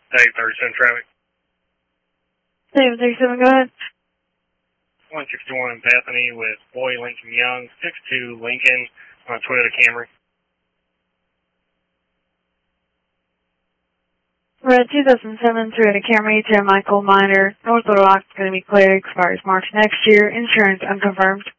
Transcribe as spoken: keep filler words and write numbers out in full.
Dave thirty-seven traffic. Dave thirty-seven, go ahead. one sixty-one Bethany with Boy Lincoln Young, six two Lincoln on a Toyota Camry. Red two thousand seven Toyota Camry to Michael Miner. North Little Rock is going to be cleared. Expires March next year. Insurance unconfirmed.